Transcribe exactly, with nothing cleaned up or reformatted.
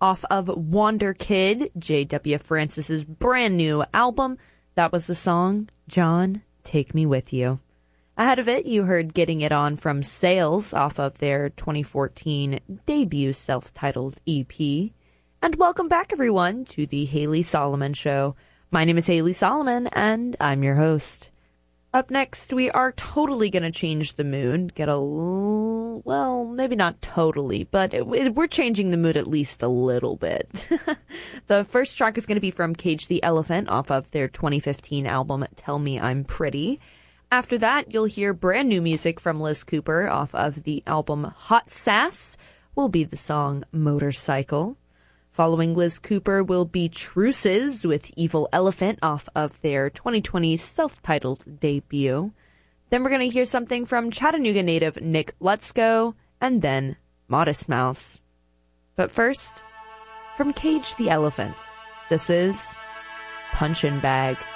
off of Wander Kid, J W. Francis's brand new album. That was the song, John, Take Me With You. Ahead of it, you heard Getting It On from Sales off of their twenty fourteen debut self-titled E P. And welcome back, everyone, to the Haley Solomon Show. My name is Haley Solomon, and I'm your host. Up next, we are totally going to change the mood, get a l- well, maybe not totally, but it, it, we're changing the mood at least a little bit. The first track is going to be from Cage the Elephant off of their twenty fifteen album, Tell Me I'm Pretty. After that, you'll hear brand new music from Liz Cooper off of the album Hot Sass, will be the song Motorcycle. Following Liz Cooper will be Truces with Evil Elephant off of their twenty twenty self-titled debut. Then we're going to hear something from Chattanooga native Nick Lutzko, and then Modest Mouse. But first, from Cage the Elephant, this is Punchin' Bag.